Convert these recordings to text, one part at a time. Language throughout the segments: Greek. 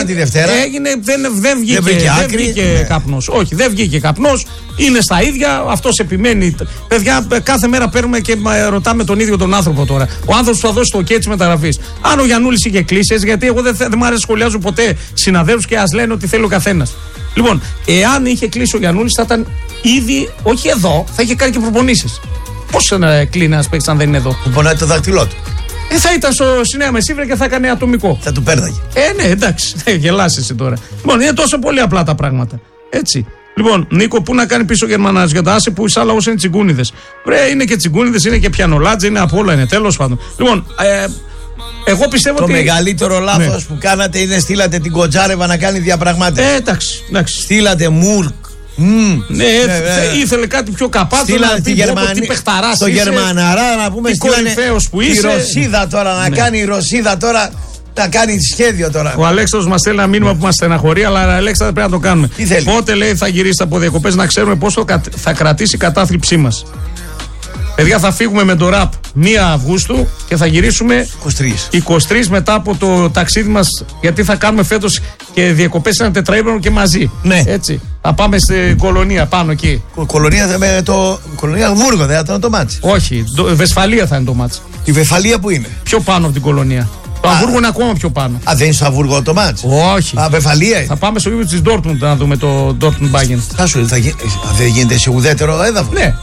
Κάναν τη Δευτέρα. Έγινε, δεν βγήκε καπνός. Όχι, δεν βγήκε καπνός. Είναι στα ίδια. Αυτός επιμένει. Παιδιά, κάθε μέρα παίρνουμε και ρωτάμε τον ίδιο τον άνθρωπο τώρα. Ο άνθρωπος που θα δώσει το OK της μεταγραφής. Αν ο Γιαννούλης είχε κλείσει, γιατί εγώ δεν μου αρέσει να σχολιάζω ποτέ συναδέλφους και ας λένε ότι θέλει ο καθένας. Λοιπόν, εάν είχε κλείσει ο Γιαννούλης, θα ήταν ήδη, όχι εδώ, θα είχε κάνει και προπονήσεις. Πώς να κλείνει ένας παίκτης αν δεν είναι εδώ? Που πονάει το δάχτυλό του. Θα ήταν στη Νέα Μεσίβρα και θα έκανε ατομικό. Θα του πέρναγε. Ναι, εντάξει, γελάς εσύ τώρα. Λοιπόν, είναι τόσο πολύ απλά τα πράγματα. Έτσι. Λοιπόν, Νίκο, πού να κάνει πίσω ο Γερμανάς για τα άσε που σαν λαός είναι τσιγκούνιδες. Βρε, είναι και τσιγκούνιδες, είναι και πιανολάτζε, είναι απ' όλα, είναι τέλος πάντων. Λοιπόν, εγώ πιστεύω το ότι. Το μεγαλύτερο λάθος που κάνατε είναι στείλατε την Κοτζάρεβα να κάνει διαπραγμάτευση. Εντάξει. Στείλατε Μουρκ. Ήθελε κάτι πιο καπάτο να πει τι παιχταράς στο Γερμαναρά να πούμε η Ρωσίδα τώρα να κάνει η Ρωσίδα τώρα να κάνει σχέδιο τώρα. Ο Αλέξανδρος μας στέλνει ένα μήνυμα που μας στεναχωρεί, αλλά Αλέξανδρε πρέπει να το κάνουμε. Πότε λέει θα γυρίσει από διακοπές, να ξέρουμε πόσο θα κρατήσει η κατάθλιψή μας. Παιδιά, θα φύγουμε με το ραπ 1 Αυγούστου και θα γυρίσουμε 23 μετά από το ταξίδι μας, γιατί θα κάνουμε φέτος και διακοπές ένα τετραήμερο και μαζί. Ναι. Έτσι. Θα πάμε στην Κολονία πάνω εκεί. Κολονία Βούργο, δεν θα ήταν το μάτς. Όχι, Βεσφαλία θα είναι το μάτς. Η Βεσφαλία που είναι? Πιο πάνω από την Κολονία. Το Αμβούργο είναι ακόμα πιο πάνω. Δεν είναι στο Αμβούργο το μάτς? Όχι. Βεσφαλία είναι. Θα πάμε στο γήπεδο της Ντόρτμουντ να δούμε το Ντόρτμουντ Μπάγεν. Δεν γίνεται σε ουδέτερο έδαφο? Ναι.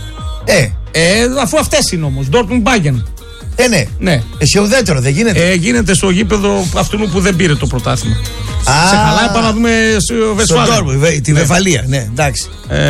Αφού αυτές είναι όμως, Dortmund Bayern. Ναι. Σε ουδέτερο δεν γίνεται? Γίνεται στο γήπεδο αυτού που δεν πήρε το πρωτάθλημα. Σε καλά, πάμε να δούμε στο Βεσφάλια. Τη Βεσφαλία, ναι, εντάξει.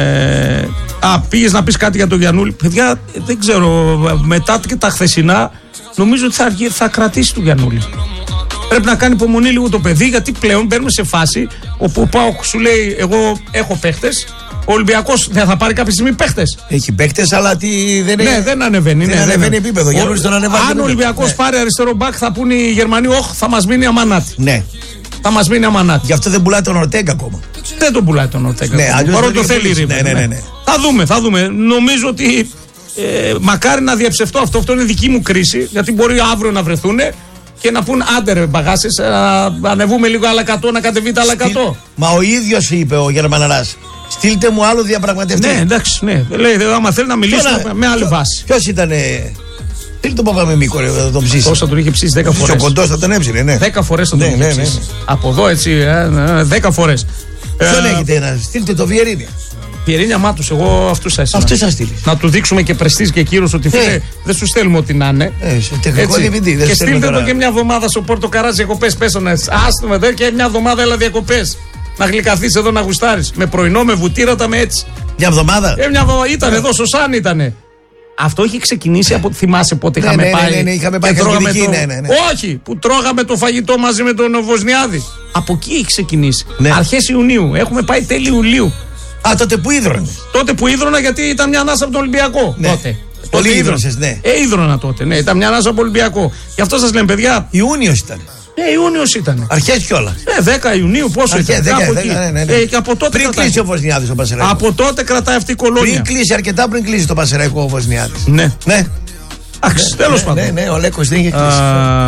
Πήγες να πεις κάτι για τον Γιαννούλη. Παιδιά, δεν ξέρω, μετά και τα χθεσινά, νομίζω ότι θα κρατήσει τον Γιαννούλη. Πρέπει να κάνει υπομονή λίγο το παιδί, γιατί πλέον μπαίνουμε σε φάση όπου ο ΠΑΟΚ σου λέει: εγώ έχω παίχτες. Ο Ολυμπιακός δεν θα πάρει κάποια στιγμή παίχτες. Έχει παίχτες, αλλά δεν ανεβαίνει. Δεν ανεβαίνει επίπεδο. Αν ο Ολυμπιακός πάρει αριστερό μπακ, θα πούνε οι Γερμανοί: όχι, θα μας μείνει αμανάτι. Ναι. Θα μας μείνει αμανάτι. Γι' αυτό δεν πουλάει τον Ορτέγκα ακόμα. Δεν τον πουλάει τον Ορτέγκα. Ναι, παρότι το θέλει η Ρίβερ. Ναι. Θα δούμε. Νομίζω ότι μακάρι να διαψευτώ αυτό. Αυτό είναι δική μου κρίση. Γιατί μπορεί αύριο να βρεθούν και να πούν άντε ρε μπαγάσες, να ανεβούμε λίγο άλλα 100, να κατεβείτε άλλα 100. Μα ο ίδιος είπε ο Γερμαναράς: στείλτε μου άλλο διαπραγματευτή. Ναι, εντάξει, ναι. Λέει, άμα θέλει να μιλήσουμε με άλλη βάση. Ποιος ήτανε? Στείλτε τον Παπαμιμίκο, να τον ψήσει. Τόσα τον είχε ψήσει 10 φορές. Ο κοντός θα τον έψινε, ναι. 10 φορές θα τον είχε ψήσει. Από εδώ έτσι, 10 φορές. Ποιον έχετε να στείλτε το Βιερίνια? Βιερίνια Μάτους, εγώ αυτούς θα έστειλα. Αυτούς θα στείλεις. Να του δείξουμε και πρεστής και κύρος ότι φίλε, δεν σου στέλνουμε ό,τι να είναι. Τεχνικό DVD. Και στείλτε το και μια εβδομάδα στο Πόρτο Καράζ διακοπές. Πέσανε. Άστομε εδώ και μια εβδομάδα έλα διακοπές. Να γλυκαθείς εδώ να γουστάρεις. Με πρωινό, με βουτύρατα, με έτσι. Μια εβδομάδα. Μια εβδομάδα ήταν εδώ, στο Σαν ήτανε. Αυτό είχε ξεκινήσει από. Θυμάσαι πότε είχαμε πάει? Ναι, είχαμε πάει ναι. Όχι, που τρώγαμε το φαγητό μαζί με τον Βοσνιάδη. Από εκεί έχει ξεκινήσει. Ναι. Αρχές Ιουνίου. Έχουμε πάει τέλη Ιουλίου. Τότε που ίδρωνε. Τότε που ίδρωνα, γιατί ήταν μια ανάσα από τον Ολυμπιακό. Ναι. Τότε. Πολύ ίδρωσες, ναι. Ίδρωνα τότε, ναι. Ήταν μια ανάσα από τον Ολυμπιακό. Γι' αυτό σας λέμε, παιδιά. Ιούνιος ήταν. Ιούνιος ήταν. Αρχές κιόλας. 10 Ιουνίου, πόσο ήταν? Και από τότε πριν κλείσει ο Βοσνιάδης ο Πασεραϊκός. Από τότε κρατάει αυτή η κολόνια. Αρκετά πριν κλείσει το Πασεραϊκό ο Βοσνιάδης. Ναι. Εντάξει, τέλος πάντων. Ναι, ο Λέκος δεν είχε κλείσει.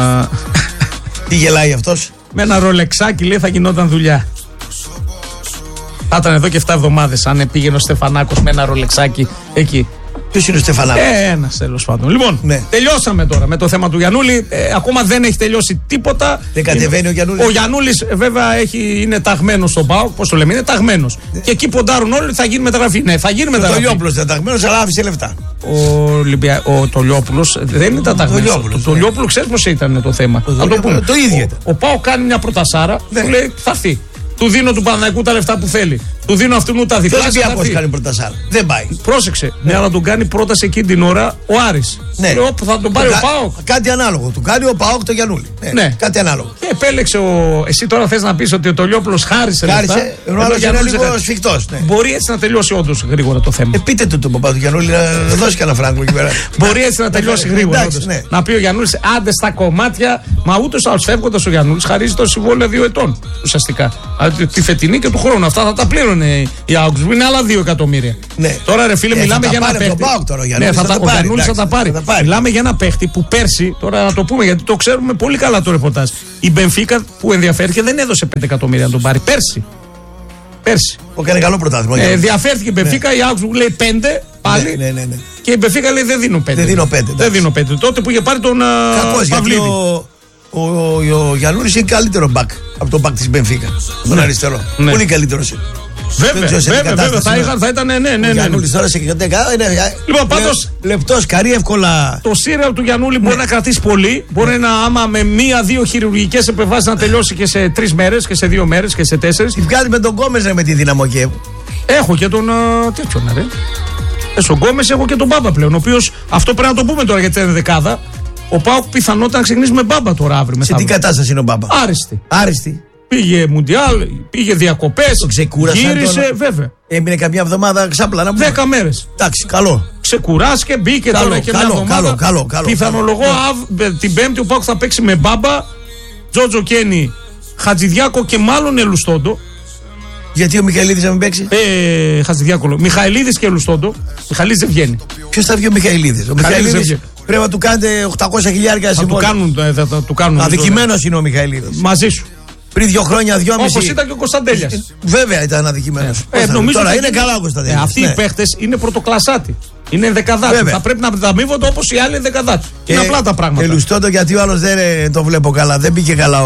Τι γελάει αυτός? Με ένα ρολεξάκι λέει θα γινόταν δουλειά. Θα ήταν εδώ και 7 εβδομάδες αν πήγαινε ο Στεφανάκος με ένα ρολεξάκι εκεί. Ποιος είναι ο Στεφανάκος? Ένας τέλος πάντων. Λοιπόν, τελειώσαμε τώρα με το θέμα του Γιαννούλη. Ακόμα δεν έχει τελειώσει τίποτα. Δεν κατεβαίνει ο Γιαννούλης. Ο Γιαννούλης βέβαια είναι ταγμένος στον ΠΑΟΚ. Πώς το λέμε, είναι ταγμένος. Και εκεί ποντάρουν όλοι, θα γίνει μεταγραφή. Ναι, θα γίνει μεταγραφή. Ο Τολιόπουλος ήταν ταγμένος, αλλά άφησε λεφτά. Ο Τολιόπουλος δεν ήταν ταγμένος. Ο Τολιόπουλος ξέρει πώς ήταν το θέμα. Το ίδιο ήταν. Ο ΠΑΟΚ κάνει μια πρωτασάρα, του λέει θα έρθει. Του δίνω του Παναθηναϊκού τα λεφτά που θέλει. Του δίνω αυτού τα διπλάσια. Δεν Ολυμπιακός κάνει πρωτασάρα. Δεν πάει. Πρόσεξε. Ναι, αλλά τον κάνει πρόταση εκείνη την ώρα ο Άρης. Ναι. Θα τον πάρει ο ΠΑΟΚ. Κάτι ανάλογο. Του κάνει ο ΠΑΟΚ το Γιαννούλη. Ναι. Κάτι ανάλογο. Και επέλεξε Εσύ τώρα θες να πεις ότι ο Τολιόπουλος χάρισε λεφτά. Χάρισε. Ο άλλος είναι λίγο σφιχτός. Μπορεί έτσι να τελειώσει όντως γρήγορα το θέμα. Πείτε του τον παπά του Γιαννούλη να δώσει κανένα φράγκο εκεί πέρα. Μπορεί έτσι να τελειώσει γρήγορα. Να πει ο Γιαννούλης άντε στα κομμάτια. Μα ούτως άλλως φεύγοντας ο Γιαννούλης χαρίζει το συμβόλαιο 2 ετών ουσιαστικά. Τη φετινή και του χρόνου. Αυτά θα τα πλήρωνε είναι η Augsburg, είναι άλλα 2 εκατομμύρια. Ναι. Τώρα ρε φίλε, μιλάμε για ένα παίχτη. Ναι, ο Γιαννούλης θα τα πάρει. Μιλάμε για ένα παίχτη που πέρσι, τώρα να το πούμε γιατί το ξέρουμε πολύ καλά το ρεπορτάζ. Η Μπενφίκα που ενδιαφέρθηκε δεν έδωσε 5 εκατομμύρια να τον πάρει. Πέρσι. Έκανε καλό πρωτάθλημα. Ενδιαφέρθηκε η Μπενφίκα, η Augsburg λέει 5 πάλι. Ναι. Και η Μπενφίκα λέει δεν δίνω 5. Δεν δίνω 5. Τότε που είχε πάρει τον Παυλίδη. Ο Γιαννούλης είναι καλύτερο μπακ από τον μπακ της Μπενφίκα. Τον αριστερό. Πολύ καλύτερο είναι. Βέβαια, θα ήταν. Ναι. Ο Γιαννούλης τώρα σε κατέκα. Λοιπόν, πάντως. Λεπτός, καρύ, εύκολα. Το σύριαλ του Γιαννούλη μπορεί να κρατήσει πολύ. Μπορεί να, άμα με 1-2 χειρουργικές επεμβάσεις, να τελειώσει και σε 3 μέρες και σε 2 μέρες και σε 4. Τι βγάζει με τον Γκόμες με τη Δύναμο Κιέβ. Έχω και τον. Τέτοιον, ρε. Στον Γκόμες έχω και τον Μπάμπα πλέον. Ο οποίος αυτό πρέπει να το πούμε τώρα γιατί είναι δεκάδα. Ο ΠΑΟΚ πιθανότητα να ξεκινήσει με Μπάμπα τώρα αύριο. Σε τι κατάσταση είναι ο Μπάμπα? Άριστη. Πήγε Μουντιάλ, πήγε διακοπές. Το ξεκούρασε. Γύρισε, βέβαια. Έμεινε καμιά εβδομάδα ξάπλα να πούμε. 10 μέρες. Εντάξει, καλό. Ξεκουράστηκε, μπήκε τώρα και μια εβδομάδα. Καλό. Πιθανολογώ την Πέμπτη ο ΠΑΟΚ θα παίξει με Μπάμπα, Τζότζο Κένι, Χατζηδιάκο και μάλλον Ελουστόντο. Γιατί ο Μιχαηλίδης να μην παίξει? Χατζηδιάκο. Μιχαηλίδης και Ελουστόντο. Μιχαηλίδης δεν βγαίνει. Ποιος θα βγει ο Μιχαηλίδης? Ο Μιχαηλίδης πρέπει να του κάνετε 800 χιλιάρια συμβόλαια. Θα του κάνουν. Αδικημένος είναι ο Μιχαηλίδης. Μαζί σου. Πριν 2 χρόνια, 2,5. Όπως ήταν και ο Κωνσταντέλιας. Βέβαια ήταν αδικημένος. Τώρα είναι καλά ο Κωνσταντέλιας. Αυτοί οι παίχτες είναι πρωτοκλασσάτι. Είναι δεκαδάτη. Θα πρέπει να ανταμείβονται όπως οι άλλοι δεκαδάτη. Είναι απλά τα πράγματα. Ελουστόντο γιατί ο άλλος δεν το βλέπω καλά. Δεν πήγε καλά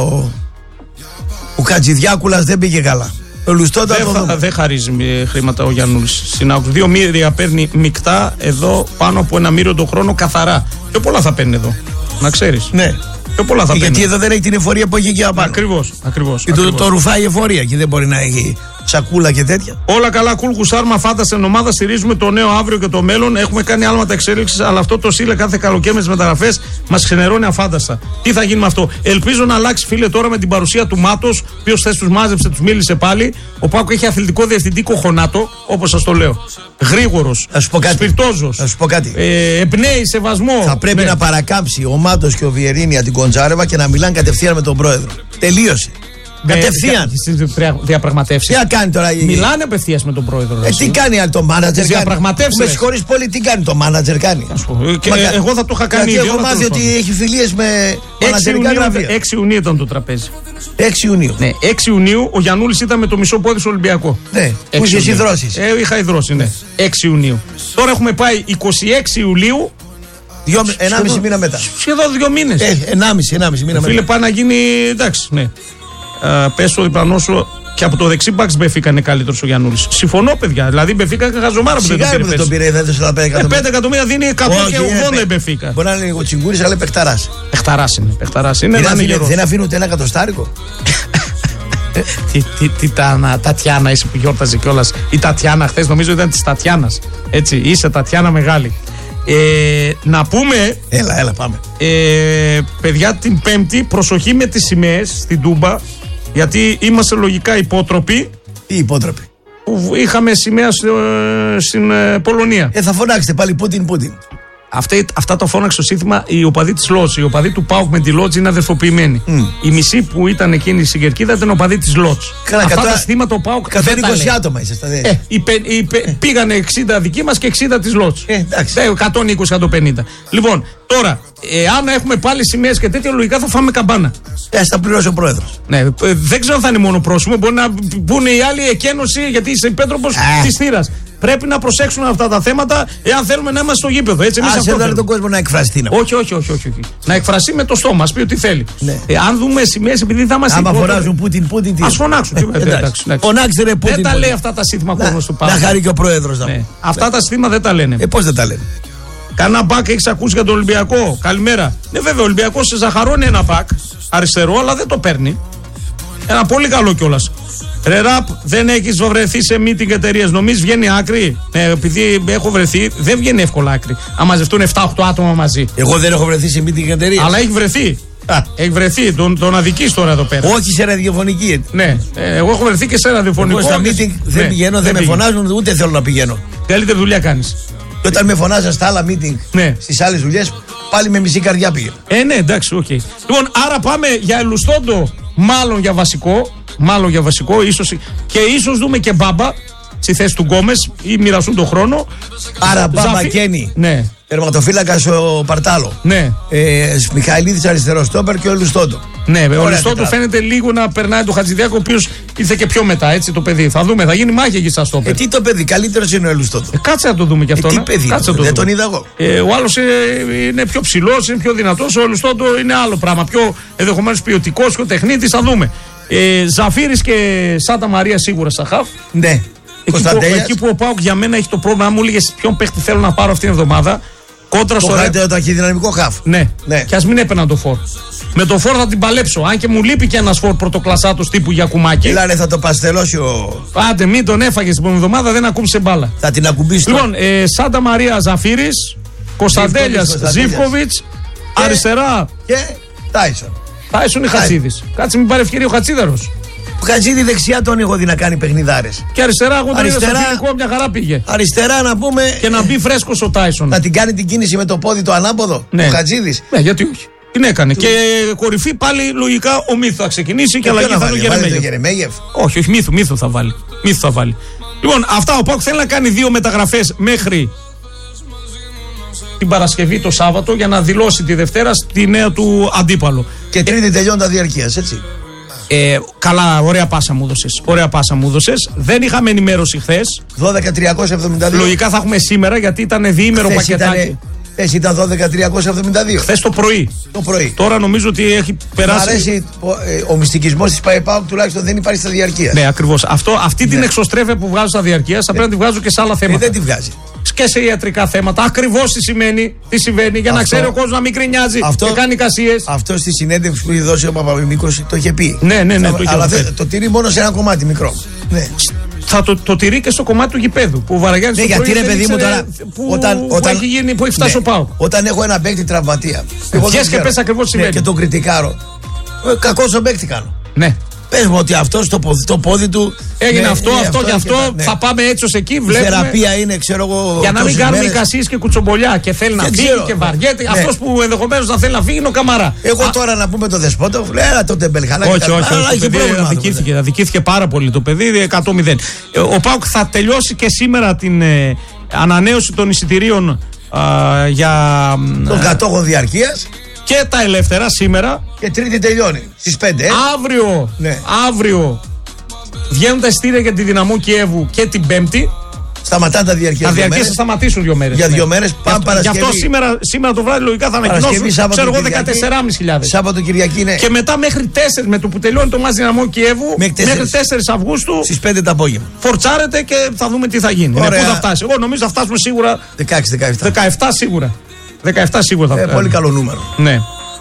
ο Χατζηδιάκουλας, δεν πήγε καλά. Δεν χαρίζει χρήματα ο Γιαννούλης. 2 μοίρια παίρνει μεικτά εδώ πάνω από 1 μοίριο το χρόνο καθαρά. Πιο πολλά θα παίρνει εδώ. Να ξέρεις. Ναι. Πιο πολλά θα γιατί εδώ δεν έχει την εφορία που έχει εκεί απάνω. Ακριβώς. Και το ρουφάει η εφορία και δεν μπορεί να έχει σακούλα και τέτοια. Όλα καλά, κουλ Κουσάρμα, φάντασε ομάδα. Στηρίζουμε το νέο αύριο και το μέλλον. Έχουμε κάνει άλματα εξέλιξης, αλλά αυτό το σύλλε κάθε καλοκαίρι με τις μεταγραφές μας ξενερώνει αφάνταστα. Τι θα γίνει με αυτό? Ελπίζω να αλλάξει, φίλε, τώρα με την παρουσία του Μάτος, ο οποίος χθες τους μάζεψε, τους μίλησε πάλι. Ο ΠΑΟΚ έχει αθλητικό διευθυντή κοχονάτο, όπως σας το λέω. Γρήγορος, σπιρτόζος. Θα σου πω κάτι. Εμπνέει σεβασμό. Θα πρέπει να παρακάμψει ο Μάτος και ο Βιερίνια την Κοντζάρεβα και να μιλάνε κατευθείαν με τον πρόεδρο. Τελείωσε. Κατευθείαν. Διαπραγματεύσεις. Τι κάνει τώρα η... Μιλάνε απευθείας με τον πρόεδρο. Τι κάνει το μάνατζερ? Διαπραγματεύσεις. Με συγχωρείς πολύ, τι κάνει το μάνατζερ? Εγώ θα το είχα κάνει ήδη. Έχω μάθει ότι έχει φιλίες με μάνατζερικά γραφεία. 6 Ιουνίου ήταν το τραπέζι. 6 Ιουνίου. Ναι, 6 Ιουνίου ο Γιαννούλης ήταν με το μισό πόδι στο Ολυμπιακό. Ναι, που είχες υδρώσεις. Είχα υδρώσει, ναι. 6 Ιουνίου. Τώρα έχουμε πάει 26 Ιουλίου. 1,5 μήνα μετά. Σχεδόν 2 μήνες. 1,5 μήνα μετά. Φίλε, πάει να γίνει. Εντάξει, ναι. Πες το διπλανό σου και από το δεξί μπαξ Μπεφίκα είναι καλύτερο ο Γιαννούλης. Συμφωνώ, παιδιά. Δηλαδή η Μπεφίκα είναι χαζομάρα που δεν τον πήρε. Δεν έδωσε τα 5 εκατομμύρια. 5 εκατομμύρια δίνει 100 και 80 η Μπεφίκα. Μπορεί να είναι λίγο τσιγκούρης, αλλά παιχταράς. Παιχταράς είναι. Δεν αφήνουν ούτε 1 εκατοστάρικο. Τι Τατιάνα είσαι που γιόρταζε κιόλας. Η Τατιάνα χθες νομίζω ήταν της Τατιάνας. Έτσι, είσαι Τατιάνα μεγάλη. Να πούμε. Έλα, πάμε. Παιδιά, την Πέμπτη προσοχή με τις σημαίες στην Τούμπα. Γιατί είμαστε λογικά υπότροποι. Τι υπότροποι? Που είχαμε σημαία στην Πολωνία. Θα φωνάξετε πάλι Πούτιν. Αυτά το φώναξε στο σύνθημα οι οπαδοί της Λότζ. Οι οπαδοί του ΠΑΟΚ με τη Λότζ είναι αδερφοποιημένοι. Η μισή που ήταν εκείνη στην κερκίδα ήταν οπαδοί της Λότζ. Αυτά τα συστήματα ο ΠΑΟΚ. Καθένα 20 άτομα είσαστε. Πήγανε 60 δικοί μας και 60 της Λότζ. 120-150. Λοιπόν, τώρα, αν έχουμε πάλι σημαίες και τέτοια, λογικά θα φάμε καμπάνα. Θα πληρώσει ο πρόεδρος. Ναι, δεν ξέρω αν θα είναι μόνο πρόσημο. Μπορεί να πούνε οι άλλοι εκένωση, γιατί είσαι υπέτροπος της θύρας. Πρέπει να προσέξουμε αυτά τα θέματα εάν θέλουμε να είμαστε στο γήπεδο. Έτσι, εμείς αυτό θέλουμε τον κόσμο να εκφραστεί. Όχι. Να εκφραστεί με το στόμα, πει ό,τι θέλει. Ναι. Αν δούμε σημαίες, επειδή θα είμαστε. Άμα φωνάζουν Πούτιν. Ας φωνάξουν. Φωνάξτε ρε Πούτιν. Δεν τα λέει αυτά τα σύνθημα κόσμος του Παύλου. Να χαρεί και ο πρόεδρος. Αυτά τα σύνθημα δεν τα λένε. Πώς δεν τα λένε? Κανένα μπακ έχεις ακούσει για τον Ολυμπιακό? Καλημέρα. Ναι, βέβαια, ο Ολυμπιακός σε ζαχαρώνει ένα μπακ αριστερό, αλλά δεν το παίρνει. Ένα πολύ καλό κιόλας. Ρε ραπ, δεν έχεις βρεθεί σε meeting εταιρείες? Νομίζεις βγαίνει άκρη? Επειδή έχω βρεθεί, δεν βγαίνει εύκολα άκρη. Αν μαζευτούν 7-8 άτομα μαζί. Εγώ δεν έχω βρεθεί σε meeting εταιρείες. Αλλά έχει βρεθεί. Έχει βρεθεί. Τον αδικείς τώρα εδώ πέρα. Όχι σε ραδιοφωνική. Ναι, εγώ έχω βρεθεί και σε ραδιοφωνικό. Εγώ στα meeting δεν πηγαίνω, δεν με φωνάζουν, ούτε θέλω να πηγαίνω. Καλύτερη δουλειά κάνεις. Και όταν με φωνάζαν στα άλλα meeting, στις άλλες δουλειές, πάλι με μισή καρδιά πήγε. Ναι, εντάξει, οκ. Λοιπόν, άρα πάμε για Ελουστόντο, μάλλον για βασικό. Μάλλον για βασικό, ίσως δούμε και Μπάμπα στη θέση του Γκόμες ή μοιραστούν τον χρόνο. Άρα Μπάμπα Κένι. Ναι. Τερματοφύλακας ο Παρτάλο. Ναι. Μιχαηλίδης αριστερό στόπερ και ο Λουστόντο. Ναι, ο Λουστόντο φαίνεται λίγο να περνάει το Χατζηδιάκο, ο οποίος ήρθε και πιο μετά, έτσι το παιδί. Θα δούμε, θα γίνει μάχη εκεί στα στόπερ. Τι το παιδί, καλύτερος είναι ο Λουστόντο. Κάτσε να το δούμε κι αυτό. Τι παιδί, δεν τον είδα εγώ. Ο άλλος είναι πιο ψηλός, είναι πιο δυνατός. Ο Λουστόντο είναι άλλο πράγμα. Πιο ενδεχομένως ποιοτικός, πιο τεχνίτης. Θα δούμε. Ζαφύρης και Σάντα Μαρία σίγουρα στα χαφ. Ναι. Εκεί που ο Πάοκ για μένα έχει το πρόβλημα, αν μου έλεγες ποιον παίχτη θέλω να πάρω αυτήν την εβδομάδα. Κόντρα στο το ταχυδυναμικό χαφ. Ναι. Και ας μην έπαιρνα το φορ. Με το φορ θα την παλέψω. Αν και μου λείπει και ένας φορ πρωτοκλασσάτος τύπου Γιακουμάκη. Λένε θα το παστελώσει ο. Άντε, μην τον έφαγε την εβδομάδα, δεν ακούμπησε μπάλα. Θα την ακουμπήσει. Λοιπόν, Σάντα Μαρία Ζαφύρης, Κωνσταντέλιας Ζίβκοβιτς, αριστερά. Και Τάισον. Τάισον ή Χατσίδης. Κάτσε μην πάρει ευκαιρία ο Χατσίδαρος. Ο Χατζίδη δεξιά τον έχω δει να κάνει παιχνιδάρες. Και αριστερά, εγώ τον είδα στο φιλικό, μια χαρά πήγε. Αριστερά να πούμε. Και να μπει φρέσκος ο Τάισον. Να την κάνει την κίνηση με το πόδι το ανάποδο. Ναι. Ο Χατζίδης. Ναι, γιατί όχι. Την έκανε. Και κορυφή πάλι λογικά ο Μύθου θα ξεκινήσει και αλλαγή θα είναι ο Γερεμέγεφ. Όχι, Μύθου θα βάλει. Μύθου θα βάλει. Λοιπόν, αυτά ο Πάοκ θέλει να κάνει 2 μεταγραφές μέχρι την Παρασκευή το Σάββατο για να δηλώσει τη Δευτέρα στη νέα του αντίπαλο. Και Τρίτη τελειώνει τα διαρκείας, έτσι. Καλά, ωραία πάσα μου έδωσες. Δεν είχαμε ενημέρωση χθες. 12.372. Λογικά θα έχουμε σήμερα γιατί ήταν διήμερο πακετάκι. Χθες ήταν 12.372. Χθες το πρωί. Τώρα νομίζω ότι έχει περάσει. Μ' αρέσει ο μυστικισμός της ΠΑΕΠΑΟΚ τουλάχιστον δεν υπάρχει στα διαρκείας. Ναι, ακριβώς. Αυτή την εξωστρέφεια που βγάζω στα διαρκείας θα πρέπει να τη βγάζω και σε άλλα θέματα. Δεν τη βγάζει. Και σε ιατρικά θέματα. Ακριβώς τι συμβαίνει για να ξέρει ο κόσμος να μην κρινιάζει και κάνει εικασίες. Αυτό στη συνέντευξη που είχε δώσει ο Παπαμίκος το είχε πει. Ναι, αλλά το τηρεί μόνο σε ένα κομμάτι μικρό. Ναι. Θα το τηρεί και στο κομμάτι του γηπέδου. Που ο Βαραγιάννης ναι, γιατί ρε παιδί μου τώρα. Που έχει φτάσει ο ΠΑΟΚ. Όταν έχω ένα παίκτη τραυματία. Βγες και πες ακριβώς τι συμβαίνει. Και τον κριτικάρω. Κακός τον παίκτη κάνω. Ναι. Πες μου ότι αυτό το πόδι του. Έγινε αυτό και αυτό. Θα πάμε έτσι ως εκεί. Η θεραπεία είναι, ξέρω εγώ. Για να μην κάνουμε εικασίες και κουτσομπολιά και θέλει να φύγει και βαριέται. Αυτός που ενδεχομένως να θέλει να φύγει είναι ο Καμαρά. Εγώ τώρα να πούμε το Δεσπότοφ, λέει το Τεμπελχανά. Όχι. Αδικήθηκε πάρα πολύ το παιδί 100-0. Ο ΠΑΟΚ θα τελειώσει και σήμερα την ανανέωση των εισιτηρίων για. Των κατόχων διαρκείας. Και τα ελεύθερα σήμερα. Και Τρίτη τελειώνει στις 5. Αύριο βγαίνουν τα εισιτήρια για τη Δυναμό Κιέβου και την Πέμπτη. Σταματάνε τα διαρκείας. Τα διαρκείας θα σταματήσουν 2 μέρες. Για 2 μέρες πάμε Παρασκευή. Γι' αυτό σήμερα το βράδυ λογικά θα ανακοινώσουν. Ξέρω εγώ 14.500. Σάββατο Κυριακή είναι. Και μετά μέχρι 4 με το που τελειώνει το μάτς Δυναμό Κιέβου. Μέχρι 4 Αυγούστου. Στις 5 το απόγευμα. Φορτσάρεται και θα δούμε τι θα γίνει. Πού θα φτάσει. Εγώ νομίζω θα φτάσουμε σίγουρα. 17 σίγουρα. 17 σίγουρα θα φτάσει. Πολύ καλό νούμερο. Ναι.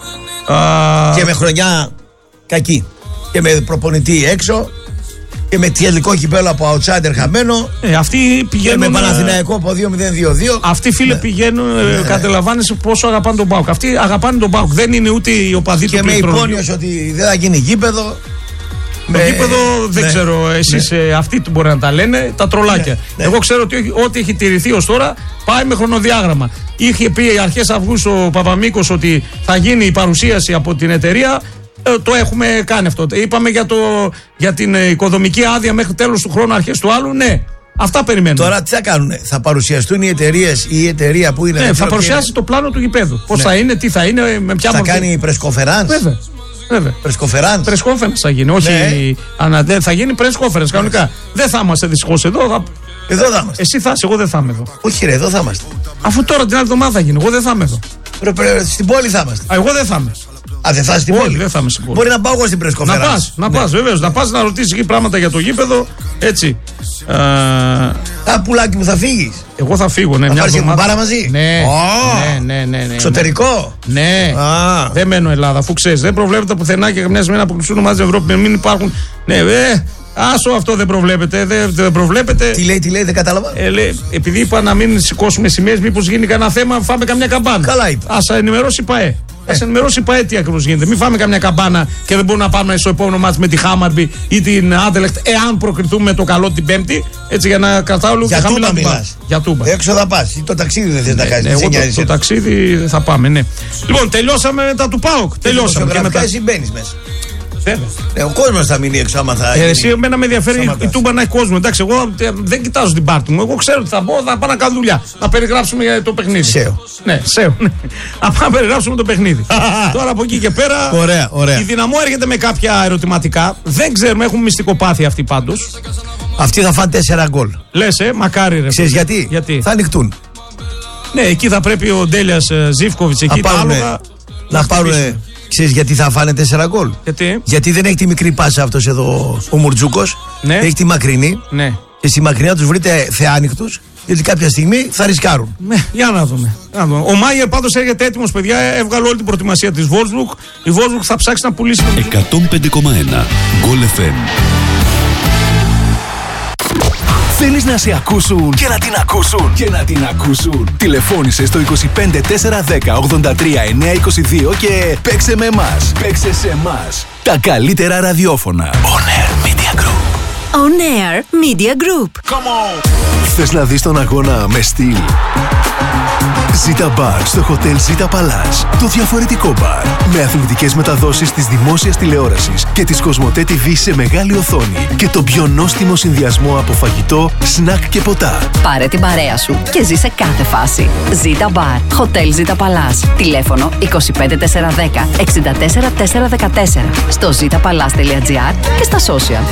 Και με χρονιά κακή. Και με προπονητή έξω. Και με τελικό κυπέλλο από outsider χαμένο. Αυτοί πηγαίνουν. Και με Παναθηναϊκό από 2-0-2-2. Αυτοί φίλε πηγαίνουν. Καταλαβαίνεις πόσο αγαπάνε τον ΠΑΟΚ. Αυτοί αγαπάνε τον ΠΑΟΚ. Δεν είναι ούτε οι οπαδοί του. Και με υπόνοιες ότι δεν θα γίνει γήπεδο. Το γήπεδο δεν ξέρω. Εσείς αυτοί μπορεί να τα λένε. Τα τρολάκια. Εγώ ξέρω ότι ό,τι έχει τηρηθεί ως τώρα πάει με χρονοδιάγραμμα. Είχε πει αρχές Αυγούστου ο Παπαμίκος ότι θα γίνει η παρουσίαση από την εταιρεία. Το έχουμε κάνει αυτό. Είπαμε για την οικοδομική άδεια μέχρι τέλος του χρόνου, αρχές του άλλου. Ναι, αυτά περιμένουμε. Τώρα τι θα κάνουν, θα παρουσιαστούν οι εταιρείες ή η εταιρεία που είναι. Ναι, θα παρουσιάσει το πλάνο του γηπέδου. Πώς θα είναι, τι θα είναι, με ποια μορφή. Θα κάνει πρεσκοφεράνς. Βέβαια. Πρεσκοφεράνς. Πρεσκόφερανς θα γίνει. Όχι, θα γίνει πρεσκόφερανς κανονικά. Δεν θα είμαστε δυστυχώς εδώ. Εδώ θα είμαστε. Εσύ θα είσαι, εγώ δεν θα είμαι εδώ. Όχι, ρε, εδώ θα είμαστε. Αφού τώρα την άλλη εβδομάδα θα γίνει, εγώ δεν θα είμαι εδώ. Στην πόλη θα είμαστε. Εγώ δεν θα είμαι. Δεν θα είσαι στην πόλη. Δεν θα είμαι στην πόλη. Μπορεί να πάω εγώ στην πρεσκοφεράνς. Να πας, βεβαίως. Να πας να ρωτήσεις εκεί πράγματα για το γήπεδο. Έτσι. Πουλάκι μου, θα φύγεις. Εγώ θα φύγω, ναι. Θα πάρεις και κουμπάρα μαζί. Ναι. Εξωτερικό. Ναι. Δεν μένω Ελλάδα, αφού ξέρεις. Δεν προβλέπεται πουθενά και καμιά σημαίνει να αποκλειστούν ομάδες της Ευρώπης. Μην υπάρχουν. Ναι, άσο αυτό δεν προβλέπεται. Δεν προβλέπεται. Τι λέει, δεν κατάλαβα. Επειδή είπα να μην σηκώσουμε σημαίες, μήπως γίνει κανένα θέμα, φάμε καμιά καμπάνα. Καλά είπε. Ας ενημερώσει η ΠΑΕ. Ας ενημερώσει η ΠΑΕ τι ακριβώς γίνεται. Μην φάμε καμιά καμπάνα και δεν μπορούμε να πάμε στο επόμενο μάτς με τη Χάμαρμπι ή την Άντελεχτ, εάν προκριθούμε το καλό την Πέμπτη. Έτσι για να κρατάω λίγο και χαμηλά μιλάς. Για Τούμπα. Έξω θα πας. Ή το ταξίδι δεν θες να κάνεις. Εγώ το ταξίδι θα πάμε, ναι. Λοιπόν, τελειώσαμε μετά του ΠΑΟΚ. Τελειώσαμε. Και μετά εσύ μπαίνεις μέσα. Ο κόσμος θα μείνει έξω άμα θα. Εσύ, εμένα με ενδιαφέρει η Τούμπα να έχει κόσμο. Εντάξει, εγώ δεν κοιτάζω την πάρτι μου. Εγώ ξέρω ότι θα μπω, θα πάω να κάνω δουλειά. Να περιγράψουμε το παιχνίδι. ΣΕΟ. Ναι, ΣΕΟ. Να πάμε να περιγράψουμε το παιχνίδι. Τώρα από εκεί και πέρα. Ωραία. Η Δυναμό έρχεται με κάποια ερωτηματικά. Δεν ξέρουμε, έχουν μυστικοπάθει αυτοί πάντως. Αυτοί θα φάνε 4 γκολ. Λες, μακάρι ρε. Ξέρεις γιατί? Θα ανοιχτούν. Ναι, εκεί θα πρέπει ο Ντέλιας Ζίβκοβιτς εκεί τα άλογα. Να πάρουν. Ξέρεις γιατί θα φάνε 4 γκολ? Γιατί δεν έχει τη μικρή πάσα αυτός εδώ ο Μουρτζούκος. Ναι. Έχει τη μακρινή. Ναι. Και στη μακρινή να τους βρείτε θεάνικτους. Γιατί κάποια στιγμή θα ρισκάρουν. Ναι, για να δούμε. Ο Μάγερ πάντως έρχεται έτοιμος, παιδιά. Έβγαλε όλη την προετοιμασία της Wolfsburg. Η Wolfsburg θα ψάξει να πουλήσει. 105,1 Goal FM. Θέλεις να σε ακούσουν και να την ακούσουν. Τηλεφώνησε στο 25 410 83 922 και παίξε με εμάς. Παίξε σε εμάς. Τα καλύτερα ραδιόφωνα. On Air Media Group. On Air Media Group. Come on. Θες να δεις τον αγώνα με στυλ? Zita Bar στο Hotel Zita Palace. Το διαφορετικό μπαρ. Με αθλητικές μεταδόσεις της δημόσιας τηλεόρασης και της Κοσμοτέ TV σε μεγάλη οθόνη. Και το πιο νόστιμο συνδυασμό από φαγητό, σνακ και ποτά. Πάρε την παρέα σου και ζει σε κάθε φάση. Zita Bar. Hotel Zita Palace. Τηλέφωνο 25 410 64 414. Στο zitapalace.gr και στα social.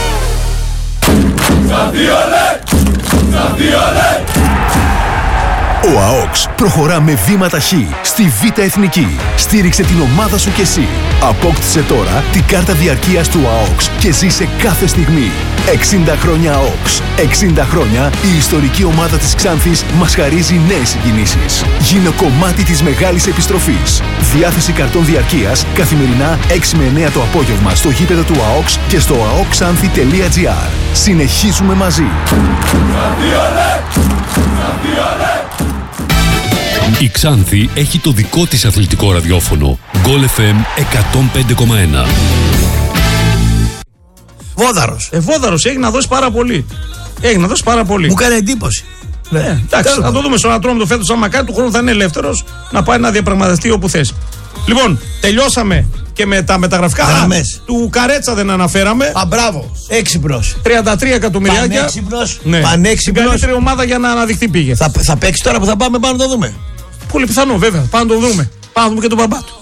Ο ΑΟΚΣ προχωρά με βήμα ταχύ στη Β' Εθνική. Στήριξε την ομάδα σου κι εσύ. Απόκτησε τώρα την κάρτα διαρκείας του ΑΟΚΣ και ζήσε κάθε στιγμή. 60 χρόνια ΑΟΚΣ. 60 χρόνια η ιστορική ομάδα της Ξάνθης μας χαρίζει νέες συγκινήσεις. Γίνε κομμάτι της μεγάλης επιστροφής. Διάθεση καρτών διαρκείας καθημερινά 6 με 9 το απόγευμα στο γήπεδο του ΑΟΚΣ και στο aokxanthi.gr. Συνεχίζουμε μαζί. Η Ξάνθη έχει το δικό της αθλητικό ραδιόφωνο. Goal FM 105,1. Βόδαρος. Έχει να δώσει πάρα πολύ. Μου κάνει εντύπωση. Εντάξει, θα το δούμε στον Ατρόμητο φέτος. Αν μακάρι του χρόνου θα είναι ελεύθερος να πάει να διαπραγματευτεί όπου θες. Λοιπόν, τελειώσαμε και με τα μεταγραφικά. Του Καρέτσα δεν αναφέραμε. Μπράβο. Έξυπνος. 33 εκατομμυριάκια. Πανέξυπνος. Ναι. Πανέξυπνος. Η καλύτερη ομάδα για να αναδειχθεί πήγε. Θα παίξει τώρα που θα πάμε πάνω να το δούμε. Πολύ πιθανό, βέβαια. Πάμε να το δούμε. Πάμε να δούμε και τον μπαμπά του.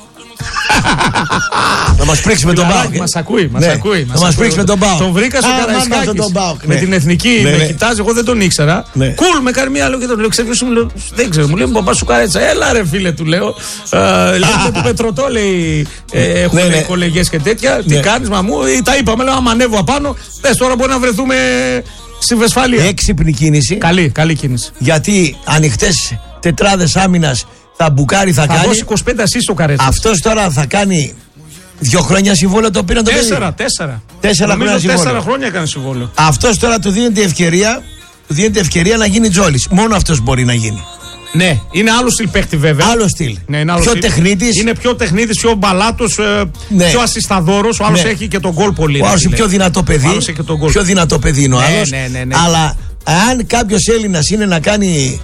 Να μας πρίξει με τον ΠΑΟΚ. Μας ακούει. Να μας πρίξει με τον ΠΑΟΚ. Τον βρήκα στο Καραϊσκάκης. Με την εθνική με κοιτάζει, εγώ δεν τον ήξερα. Κουλ, με κάνει μία λέω και τον λέω. Δεν ξέρω, μου λέει μπαμπά σου Καρέτσα. Έλα ρε φίλε, του λέω. Λέει του Πετροτό, λέει. Έχουν κολεγιές και τέτοια. Τι κάνεις, μαμού. Τα είπαμε, λέω άμα ανέβω απάνω. Πες τώρα μπορεί να βρεθούμε στη Βεσφαλία. Έξυπνη κίνηση. Καλή κίνηση. Γιατί ανοιχτές τετράδες άμυνας. Θα μπουκάρει, θα κάνει. Θα δώσει 25 ασίστ στο Καρέτσα. Αυτός τώρα θα κάνει 2 χρόνια συμβόλαιο, το πήραν το παιδί. 4 χρόνια συμβόλαιο. 4 χρόνια έκανε συμβόλαιο. Αυτός τώρα του δίνεται ευκαιρία να γίνει Τζόλης. Μόνο αυτός μπορεί να γίνει. Ναι, είναι άλλο στυλ παίχτη βέβαια. Άλλο στυλ. Ναι, πιο τεχνίτης. Είναι πιο τεχνίτης, πιο μπαλάτος, πιο ασισταδόρος. Ο άλλος έχει και τον γκολ πολύ. Ο άλλος είναι πιο δυνατό παιδί. Πιο δυνατό παιδί είναι ο άλλος. Αλλά αν κάποιος Έλληνας είναι να κάνει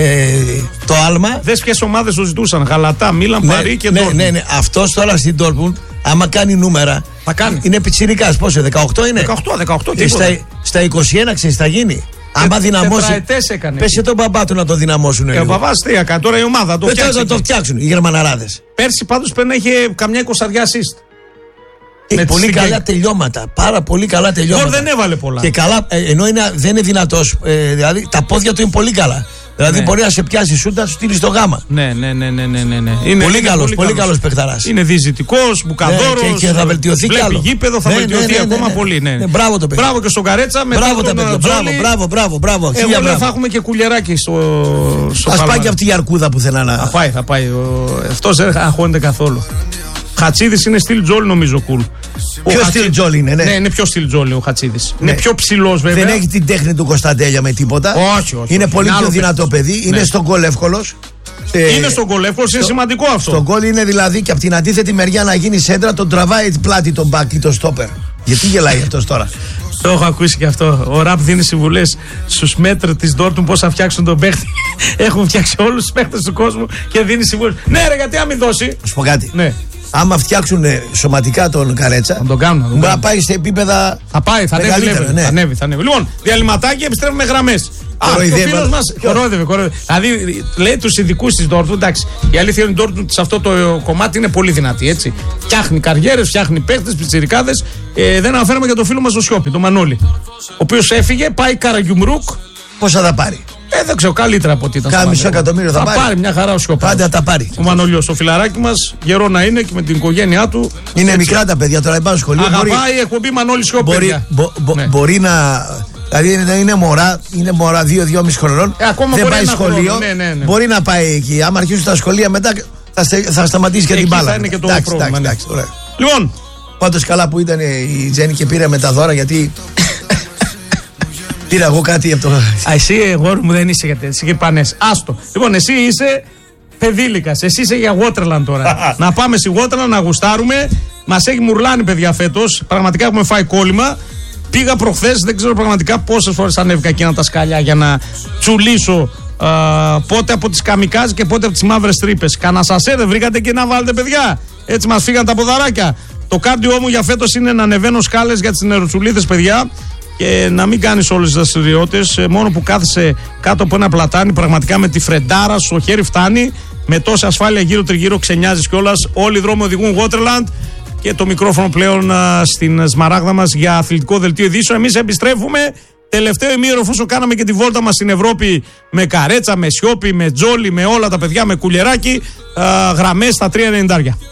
το άλμα. Δες ποιες ομάδες το ζητούσαν. Γαλατά, Μίλαν, Παρί και Ντόρτμουντ. Ναι. Αυτός τώρα στην Ντόρτμουντ, άμα κάνει νούμερα. Θα κάνει. Είναι πιτσιρικάς. Πόσο, 18 είναι. 18 τίποτα. Στα 21 ξέρεις θα γίνει. Άμα δυναμώσει. Πέσε τον μπαμπά του να το δυναμώσουν. Ο μπαμπάς τι έκανε. Τώρα η ομάδα το φτιάξει. Θα το φτιάξουν οι Γερμαναράδες. Πέρσι πάντως πρέπει να είχε καμιά 20 assist. Έχει πολύ καλά τελειώματα. Πάρα πολύ καλά τελειώματα. Δεν έβαλε πολλά. Και καλά, ενώ δεν είναι δυνατός. Δηλαδή τα πόδια του είναι πολύ καλά. Δηλαδή μπορεί να σε πιάσει σούτα να σου στείλει στο γάμα. Ναι. Είναι πολύ καλός παιχταράς. Είναι διζητικός, μπουκαδόρος. Και θα βελτιωθεί κι άλλο. Γήπεδο, θα βελτιωθεί ακόμα πολύ. Μπράβο το παιδί. Μπράβο και στον Καρέτσα. Μπράβο τα παιδιά. Μπράβο. Εγώ λέω θα έχουμε και κουλιεράκι στο Ας πάει και αυτή η αρκούδα που θέλει να. Θα πάει. Αυτός δεν αγχώνεται καθόλου. Χατσίδης είναι στυλ Τζόλ νομίζω κουλ. Πιο στυλ Τζόλ είναι, ναι. Ναι, είναι πιο στυλ Τζόλ ο Χατσίδης. Είναι πιο ψηλός βέβαια. Δεν έχει την τέχνη του Κωνσταντέλια με τίποτα. Όχι. Είναι πολύ πιο δυνατό παιδί. Είναι στον γκολ εύκολος. Είναι στον γκολ εύκολος, είναι σημαντικό αυτό. Στον γκολ είναι δηλαδή και από την αντίθετη μεριά να γίνει σέντρα, τον τραβάει πλάτη τον μπακ ή τον στόπερ. Γιατί γελάει αυτός τώρα. Το έχω ακούσει και αυτό. Ο Ραπ δίνει συμβουλές στους μέτρ της Ντόρτμουντ πώς θα φτιάξουν τον παίχτη. Έχουν φτιάξει όλους τους παίχτες του κόσμου και δίνει συμβουλές. Ναι, ρε, γιατί να μην δώσει. Σου πω κάτι. Ναι. άμα φτιάξουν σωματικά τον Καρέτσα, θα τον κάνουν. Μπορεί να πάει σε επίπεδα. Θα πάει, θα ανέβει. Λοιπόν, διαλυματάκι, επιστρέφουμε γραμμές. Ο φίλος μας κορόιδευε. Δηλαδή, λέει τους ειδικούς της Dortmund, εντάξει, η αλήθεια είναι ότι η Dortmund σε αυτό το κομμάτι είναι πολύ δυνατή, έτσι. Φτιάχνει καριέρες, φτιάχνει παίκτες, πιτσιρικάδες. Δεν αναφέρουμε για το φίλο μας τον Σιώπη, τον Μανώλη. Ο οποίος έφυγε, πάει Καραγιουμρούκ. Πόσα θα πάρει? Δεν ξέρω, καλύτερα από ό,τι ήταν. Κάνα μισό εκατομμύριο θα πάρει μια χαρά ο Σιώπης. Πάντα τα πάρει. Ο Μανολιός, ο φιλαράκι μας, γερό να είναι και με την οικογένειά του. Είναι έτσι. Μικρά τα παιδιά τώρα, πάνε σχολείο. Αγαπάει, εκπομπή Μανώλη Σιώπη. Μπορεί να. Δηλαδή είναι μωρά 2-2,5 χρονών. Δεν πάει σχολείο. Ναι. Μπορεί να πάει εκεί. Άμα αρχίσουν τα σχολεία μετά θα σταματήσει και την μπάλα. Θα είναι και το πρόβλημα. Λοιπόν. Πάντως καλά που ήταν η Τζέννη και πήραμε τα δώρα γιατί. Πήρα εγώ κάτι από το. Εσύ, εγώ μου δεν είσαι γιατί είσαι και πανές. Άστο. Λοιπόν, εσύ είσαι παιδίλικας. Εσύ είσαι για Waterland τώρα. Να πάμε στη Waterland να γουστάρουμε. Μας έχει μουρλάνει, παιδιά, φέτος. Πραγματικά έχουμε φάει κόλλημα. Πήγα προχθές, δεν ξέρω πραγματικά πόσες φορές ανέβηκα εκείνα τα σκαλιά για να τσουλήσω. Πότε από τις καμικάζ και πότε από τις μαύρες τρύπες. Κανα σασέ δεν βρήκατε και να βάλετε, παιδιά. Έτσι μας φύγαν τα ποδαράκια. Το κάρδιό μου για φέτος είναι να ανεβαίνω σκάλες για τις νεροτσουλίδες, παιδιά. Και να μην κάνεις όλες τις δραστηριότητες, μόνο που κάθεσαι κάτω από ένα πλατάνι, πραγματικά με τη φρεντάρα στο χέρι φτάνει, με τόση ασφάλεια γύρω τριγύρω, ξενιάζεις κιόλας. Όλοι οι δρόμοι οδηγούν Waterland και το μικρόφωνο πλέον στην σμαράγδα μας για αθλητικό δελτίο ειδήσεων. Εμείς επιστρέφουμε τελευταίο ημίωρο, εφόσον κάναμε και τη βόλτα μας στην Ευρώπη με Καρέτσα, με Σιώπη, με Τζόλι, με όλα τα παιδιά, με Κουλιεράκι, γραμμές στα 3.90.